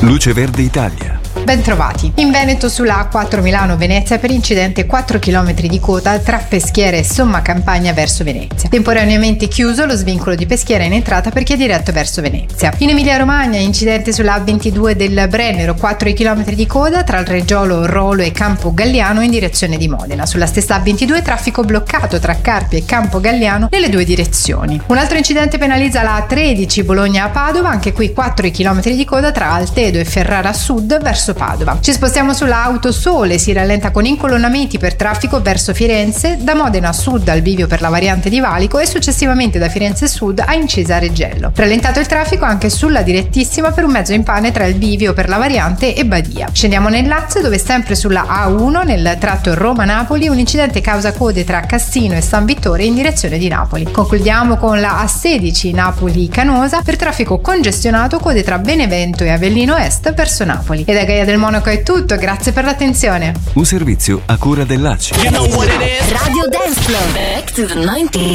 Luce Verde Italia. Bentrovati. In Veneto sulla A4 Milano-Venezia per incidente 4 km di coda tra Peschiera e Somma Campagna verso Venezia. Temporaneamente chiuso lo svincolo di Peschiera in entrata per chi è diretto verso Venezia. In Emilia-Romagna incidente sulla A22 del Brennero, 4 km di coda tra il Reggiolo, Rolo e Campo Galliano in direzione di Modena. Sulla stessa A22 traffico bloccato tra Carpi e Campo Galliano nelle due direzioni. Un altro incidente penalizza la A13 Bologna a Padova, anche qui 4 km di coda tra Altedo e Ferrara Sud verso Padova. Ci spostiamo sulla Autosole, si rallenta con incolonnamenti per traffico verso Firenze, da Modena Sud al bivio per la variante di Valico e successivamente da Firenze Sud a Incisa Reggello. Rallentato il traffico anche sulla direttissima per un mezzo in pane tra il bivio per la variante e Badia. Scendiamo nel Lazio, dove sempre sulla A1 nel tratto Roma-Napoli un incidente causa code tra Cassino e San Vittore in direzione di Napoli. Concludiamo con la A16 Napoli-Canosa per traffico congestionato, code tra Benevento e Avellino Est verso Napoli. E da Gaia del Monaco è tutto, grazie per l'attenzione. Un servizio a cura dell'ACI. Radio Dance Floor. Back to the 90s.